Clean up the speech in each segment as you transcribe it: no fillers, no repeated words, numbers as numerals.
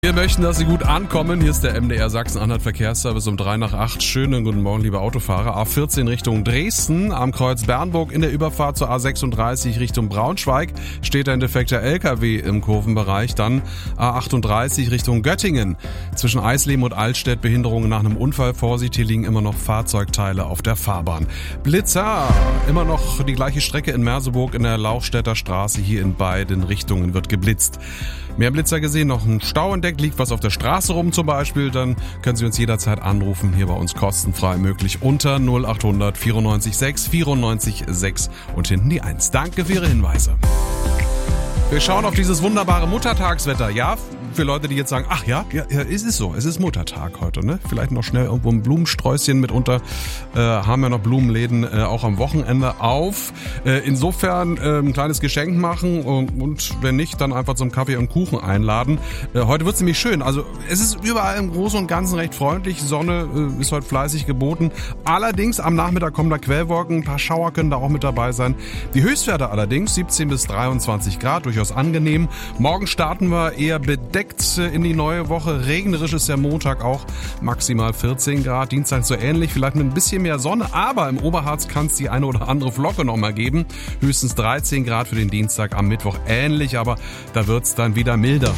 Wir möchten, dass Sie gut ankommen. Hier ist der MDR Sachsen-Anhalt Verkehrsservice um 7:03. Schönen guten Morgen, liebe Autofahrer. A14 Richtung Dresden, am Kreuz Bernburg in der Überfahrt zur A36 Richtung Braunschweig steht ein defekter LKW im Kurvenbereich. Dann A38 Richtung Göttingen. Zwischen Eisleben und Altstedt Behinderungen nach einem Unfall. Vorsicht, hier liegen immer noch Fahrzeugteile auf der Fahrbahn. Blitzer, immer noch die gleiche Strecke in Merseburg in der Lauchstädter Straße. Hier in beiden Richtungen wird geblitzt. Mehr Blitzer gesehen, noch ein Stau entdeckt, liegt was auf der Straße rum zum Beispiel, dann können Sie uns jederzeit anrufen, hier bei uns kostenfrei möglich unter 0800 94 6 94 6 und hinten die 1. Danke für Ihre Hinweise. Wir schauen auf dieses wunderbare Muttertagswetter. Ja, für Leute, die jetzt sagen, ach ja, es ist so, es ist Muttertag heute, ne? Vielleicht noch schnell irgendwo ein Blumensträußchen mitunter, haben ja noch Blumenläden auch am Wochenende auf. Insofern ein kleines Geschenk machen und wenn nicht, dann einfach zum Kaffee und Kuchen einladen. Heute wird es nämlich schön, also es ist überall im Großen und Ganzen recht freundlich, Sonne ist heute fleißig geboten. Allerdings am Nachmittag kommen da Quellwolken, ein paar Schauer können da auch mit dabei sein. Die Höchstwerte allerdings 17 bis 23 Grad, durchaus angenehm. Morgen starten wir eher bedeckt in die neue Woche. Regnerisch ist der Montag auch, maximal 14 Grad. Dienstag so ähnlich, vielleicht mit ein bisschen mehr Sonne, aber im Oberharz kann es die eine oder andere Flocke noch mal geben. Höchstens 13 Grad für den Dienstag, am Mittwoch ähnlich, aber da wird es dann wieder milder.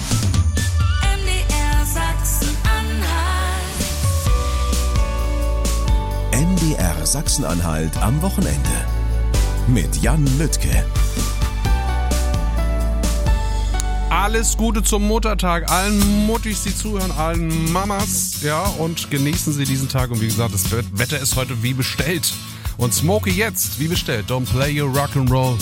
MDR Sachsen-Anhalt am Wochenende mit Jan Lüttke. Alles Gute zum Muttertag, allen Muttis, die zuhören, allen Mamas, ja, und genießen Sie diesen Tag. Und wie gesagt, das Wetter ist heute wie bestellt. Und Smokey jetzt, wie bestellt. Don't play your rock'n'roll.